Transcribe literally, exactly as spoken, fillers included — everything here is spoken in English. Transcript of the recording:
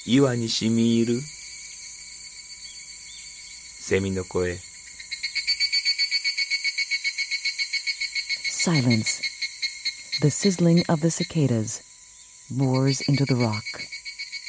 岩にしみ入るセミの声。 Silence. The sizzling of the cicadas bores into the rock.